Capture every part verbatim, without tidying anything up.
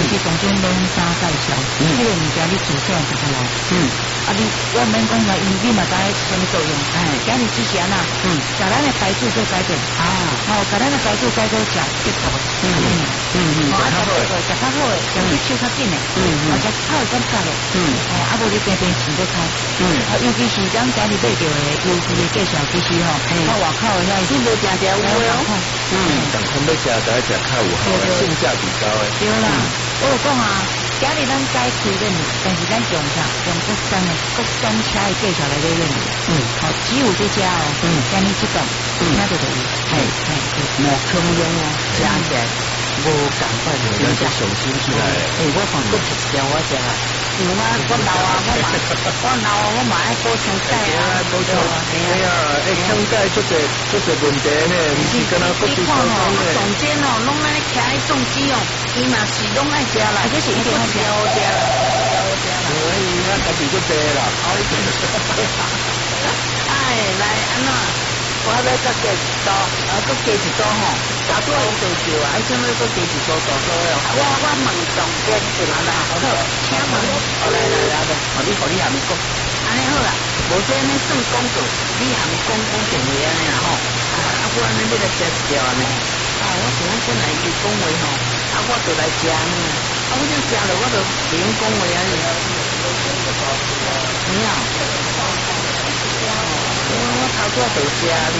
就是总经两三介绍，这个物件你自小就得来。嗯，啊你我免讲啦，因你嘛知什么作用？哎，今日之前呐，嗯，甲咱的白质做改变啊，哦，甲咱的白质改做食必好的。嗯嗯嗯，啊食这个食较好的，食去手较紧的，嗯嗯，啊食较有感觉的，嗯，哦，啊无你平平钱都开，嗯，啊尤其是咱家里买着的优质的介绍，其实吼，到外口的遐是无正正有哦，嗯， 但看要食就要食较有好的，性价比高的。 对啦，我就讲啊，今日咱改开的，但是咱用啥用国产的国产车的介绍来买的，嗯，好，只有这家哦，嗯，今日这种，嗯，那就等于，系系，无冲用哦，加起来。无赶快的， 人家手心起来。 诶，我放过一条我食啊，因为我我老啊，我嘛，我老啊，我嘛爱补充钙啊， 补充啊。哎呀，诶，充钙做者做者问题呢，唔是跟他过去沟通的。 总监哦，拢爱徛喺重机哦，伊嘛是拢爱食啦，这是一定要食好食啦，好食啦。 所以那家己就对啦，好一点。 哎，来安怎？我要再加一刀，啊，搁加一刀吼，大多有多少啊？哎，怎么搁加一刀大刀了？我我问总监是哪啦？好，请问，好来来来来，我你我你还没讲，安尼好啦，无这呢算广告，你还没讲讲电话安尼啦吼，啊，啊，不然你要来食一条安尼，啊，我想讲本来就讲话吼，啊，我就来食呢，啊，我就食了，我就不用讲话安尼，你好。我我头拄就食你，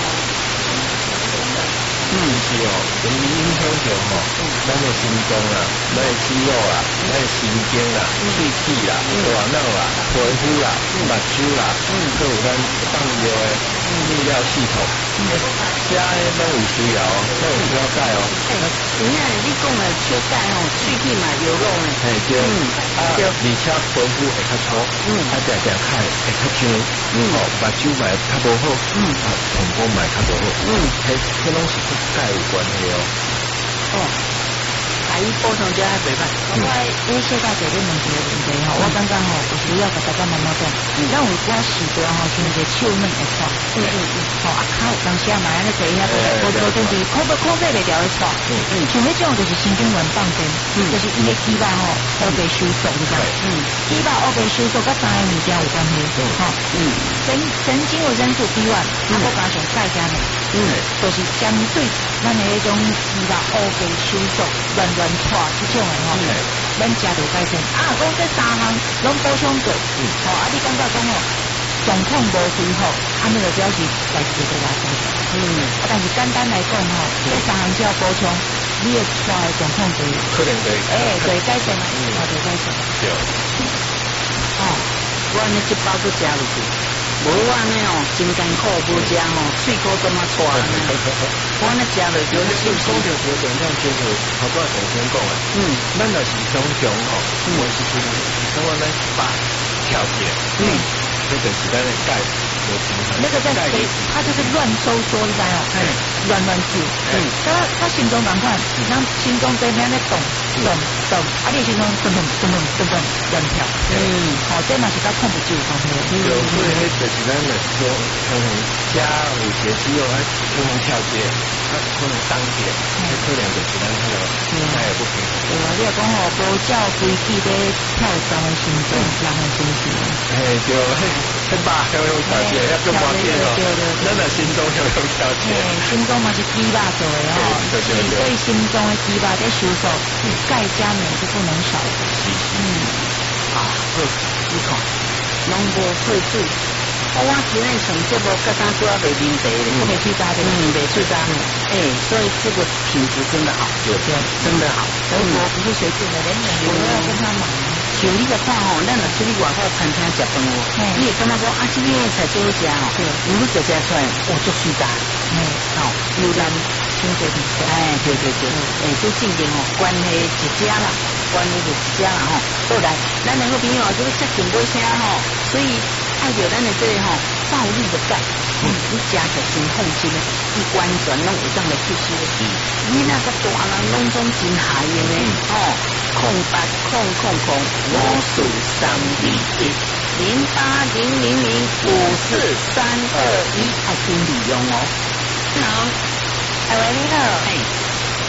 嗯是哦，容易影响到吼，咱的心脏啦，咱的肌肉啦，咱的神经啦，喙齿啦，大脑啦，皮肤啦，目睭啦，还有咱放尿的泌尿系统，这些都有需要哦，都有需要钙哦。 你看你讲的缺钙哦，喙齿嘛有肉呢。 哎对，啊，而且皮肤会较粗，嗯，啊定定开会较痒，嗯，哦，目睭嘛较无好，嗯，啊，膀胱嘛较无好，嗯，迄迄拢是跟钙有关系哦。 哦，啊，伊补充这还袂歹。我我小大姐你问一个问题吼，我感觉吼有需要甲大家慢慢讲。咱有寡时段吼，像一个手软会错，嗯嗯嗯，吼啊，骹有当时啊，嘛安尼坐遐坐，无做就是控制控制袂了会错，嗯嗯，像迄种就是神经元放电，就是伊个肌肉吼乌白收缩，你知道？嗯，肌肉乌白收缩，甲三个物件有关系，吼，嗯，神神经有元素之外，啊，我加上钙加镁，嗯，就是相对咱的迄种肌肉乌白收缩、乱乱破这种的吼，咱食着改善。啊，讲这三项拢补充过，吼，啊，你感觉讲吼？状况无最好，啊，那个表示代志就来改善。嗯，啊，但是简单来讲吼，这三项只要补充，你的出来状况就可能会哎，对改善，嗯，啊，对改善。 对。 哦，我安尼一包都食落去，无我安尼哦，真艰苦无食哦，喙口都嘛喘呢。我安尼食落去， 有些讲着有点像就是头拄总监讲的，嗯，咱若是常常吼，我是是像我咱把跳起来，嗯。这个是咱的钙有平衡， 那个在谁？它就是乱收缩，你知哦？哎，乱乱跳。嗯，它它心中赶快，咱心中在那在动动动，啊，你心中咚咚咚咚咚咚乱跳。嗯，好，这嘛是甲控不住方面。 有，所以迄就是咱的说，可能加有些肌肉它可能跳节，它可能当节，这可能就是咱那个它也不平衡。 对啊，你也讲哦，无照规矩在跳动的心脏，人的心情。 哎，对，迄把要用调节，要用关键哦。咱的心中要用调节。 心中嘛是肌肉做的哦，所以心中的肌肉在收缩，钙加镁是不能少的。嗯，啊，好，你看，拢无退水。我今日成绩无甲当初啊袂面地咧，我袂去渣的，嗯，袂去渣的，哎，所以这个品质真的好，对对，真的好。德国不是随便的，人人我都要跟他买。像你个看吼，咱若出去外口餐厅食饭哦，你会感觉讲啊，这边的菜最好食哦，如果食食出来，哦，足水干，嗯，好，有咱清洁品质，哎，对对对，哎，这正经哦，关系一家啦，关系就一家啦吼。后来，咱两个朋友就是接近买啥吼，所以爱着咱的这个吼暴力的钙，嗯，你食着真放心的，你完全拢会当来吸收的，你那个大人拢总真害用的，哦。空八空空空五四三二一零八零零零五四三二一，爱心利用哦。好，哎喂，你好，哎，哎，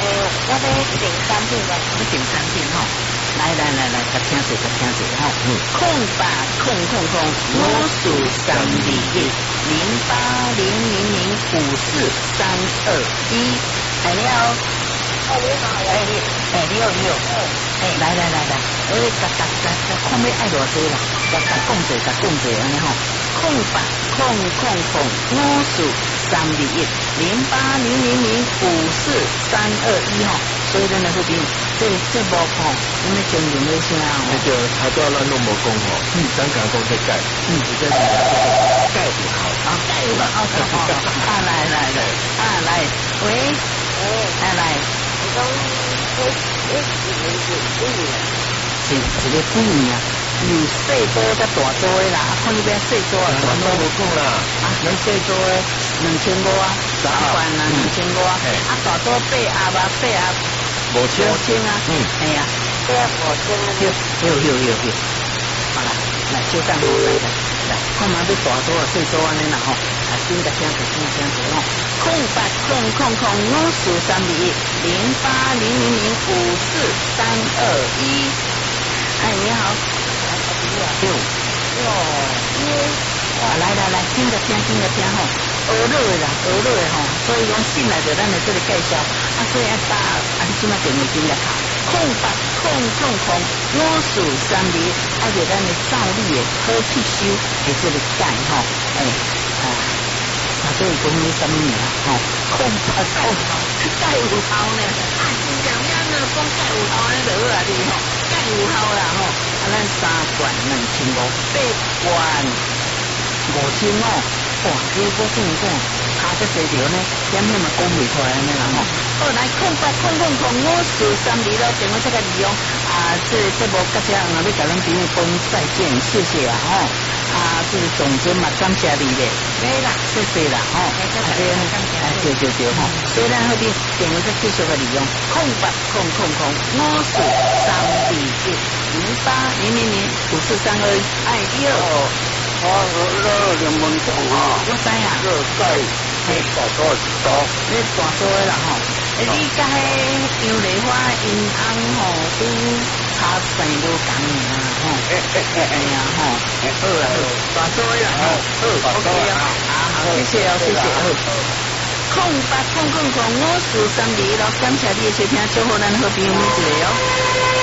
我要点三片的，我点三片哈。来来来来，甲听者甲听者哈。嗯。空八空空空，五数三二一，零八零零零五四三二一。哎你好。哎你好。哎你哎你好你好。哎来来来来，哎甲甲甲甲，看要爱偌济啦，甲甲讲者甲讲者安尼吼。空八空空空，五数三二一，零八零零零五四三二一吼。所以咱来这边，这这无吼，咱要经营咧啥吼？ 那就他都要咱拢无讲吼，嗯，咱讲讲这钙，嗯，这个钙有好， 啊，钙有好，好好好，啊来来来，啊来，喂，喂，啊来，我讲这这几年是几年？是一个几年啊？有细多甲大多的啦，看你边细多啊，大多无讲啦， 啊，咱细多的两千五啊，三万啊，两千五啊，啊大多八啊吧，八啊。五千，五千啊，嗯，哎呀，对啊，五千啊，有有有有有，好啦，来小等我来来来，看嘛要大多啊，细多安尼啦吼，啊，先个听个听听个吼，空八空空空五四三二一零八零零零五四三二一，哎你好，六六一，啊来来来，听个听听个听吼。鹅肉的啦，鹅肉的吼，所以讲进来就咱来这里介绍，啊，所以要打啊，你即马电话进来卡，空八空空空五四三二，啊，就咱的照例的好吸收的这个钙吼，哎啊，啊，所以讲你什么名吼，空八空钙有效呢，啊，真正咱呢讲钙有效呢就好啊，对吼，钙有效啦吼，啊，咱三罐两千五，八罐五千哦。哇！你我跟你讲，下个细条呢，点咩嘛讲袂出来呢啦吼。好，来空八空空空五四三二咯，电话这个利用啊，这这部各家我要甲咱朋友讲再见，谢谢啊吼。啊，这个总监嘛感谢你咧，对啦，谢谢啦吼。啊对，啊对对对吼。所以咱后边电话再继续个利用空八空空空五四三二一零八零零零五四三二，哎第二。 我我两问讲哈， 我知啊， 这钙你大多几多？ 你大多的啦吼，诶，你甲迄杨丽花因翁吼拄差生都讲尔吼，哎呀吼，好啦，大多的啦吼，好 ，OK 啊，啊好，谢谢哦，谢谢哦。空八空空空五四三二咯，感谢你的收听，祝福咱好朋友每一个哦。